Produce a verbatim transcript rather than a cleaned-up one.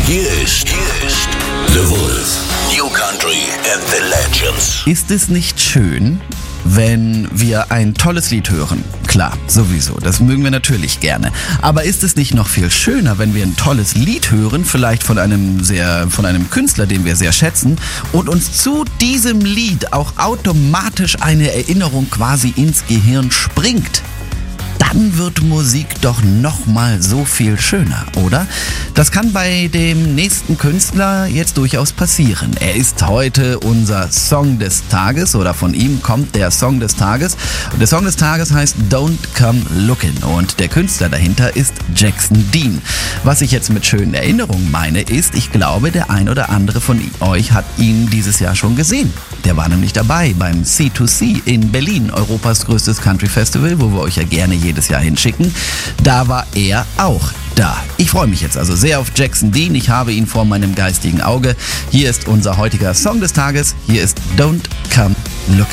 Hier ist, hier ist The Wolf. New Country and the Legends. Ist es nicht schön, wenn wir ein tolles Lied hören? Klar, sowieso, das mögen wir natürlich gerne. Aber ist es nicht noch viel schöner, wenn wir ein tolles Lied hören, vielleicht von einem sehr, von einem Künstler, den wir sehr schätzen, und uns zu diesem Lied auch automatisch eine Erinnerung quasi ins Gehirn springt? Dann wird Musik doch nochmal so viel schöner, oder? Das kann bei dem nächsten Künstler jetzt durchaus passieren. Er ist heute unser Song des Tages, oder von ihm kommt der Song des Tages. Und der Song des Tages heißt Don't Come Looking und der Künstler dahinter ist Jackson Dean. Was ich jetzt mit schönen Erinnerungen meine, ist, ich glaube, der ein oder andere von euch hat ihn dieses Jahr schon gesehen. Der war nämlich dabei beim C zwei C in Berlin, Europas größtes Country Festival, wo wir euch ja gerne jedes Jahr hinschicken. Da war er auch da. Ich freue mich jetzt also sehr auf Jackson Dean. Ich habe ihn vor meinem geistigen Auge. Hier ist unser heutiger Song des Tages. Hier ist Don't Come Looking.